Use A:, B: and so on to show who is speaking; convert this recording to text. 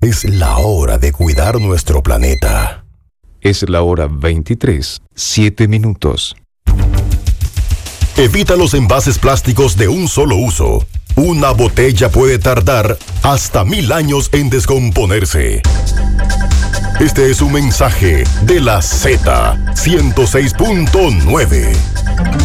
A: Es la hora de cuidar nuestro planeta.
B: Es la hora 23, 7 minutos.
A: Evita los envases plásticos de un solo uso. Una botella puede tardar hasta 1000 años en descomponerse. Este es un mensaje de la Z 106.9.